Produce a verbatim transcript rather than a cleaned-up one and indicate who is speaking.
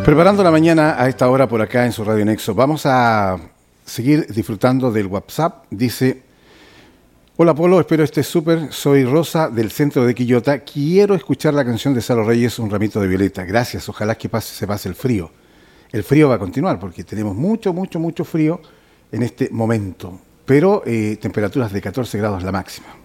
Speaker 1: Preparando la mañana a esta hora por acá en su Radio Nexo. Vamos a seguir disfrutando del WhatsApp. Dice: hola Polo, espero estés súper. Soy Rosa del centro de Quillota. Quiero escuchar la canción de Salo Reyes, Un ramito de violeta. Gracias, ojalá que pase, se pase el frío. El frío va a continuar porque tenemos mucho, mucho, mucho frío en este momento. Pero eh, temperaturas de catorce grados la máxima.